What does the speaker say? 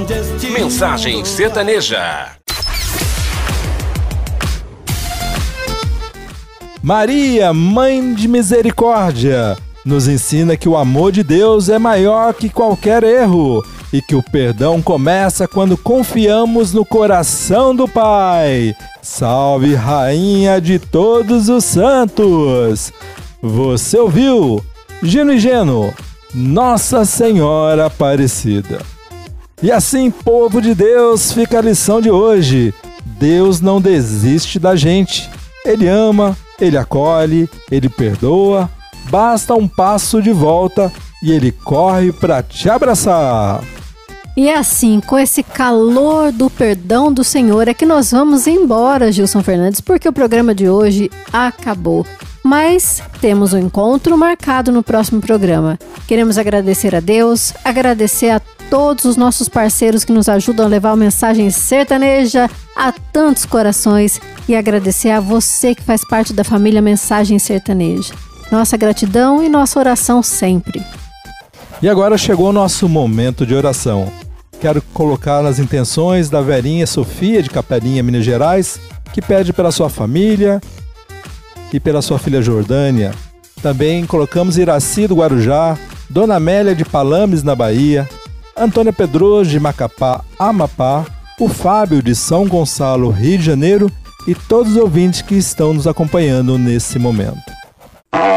Mensagem sertaneja. Maria, Mãe de Misericórdia, nos ensina que o amor de Deus é maior que qualquer erro e que o perdão começa quando confiamos no coração do Pai. Salve, Rainha de todos os santos! Você ouviu? Gino e Geno, Nossa Senhora Aparecida. E assim, povo de Deus, fica a lição de hoje. Deus não desiste da gente. Ele ama, Ele acolhe, Ele perdoa. Basta um passo de volta e Ele corre para te abraçar. E é assim, com esse calor do perdão do Senhor, é que nós vamos embora, Gilson Fernandes, porque o programa de hoje acabou. Mas temos um encontro marcado no próximo programa. Queremos agradecer a Deus, agradecer a todos os nossos parceiros que nos ajudam a levar a mensagem sertaneja a tantos corações e agradecer a você que faz parte da família Mensagem Sertaneja. Nossa gratidão e nossa oração sempre. E agora chegou o nosso momento de oração. Quero colocar nas intenções da Verinha Sofia de Capelinha, Minas Gerais, que pede pela sua família e pela sua filha Jordânia. Também colocamos Iraci do Guarujá, Dona Amélia de Palames, na Bahia, Antônia Pedroso de Macapá, Amapá, o Fábio de São Gonçalo, Rio de Janeiro e todos os ouvintes que estão nos acompanhando nesse momento.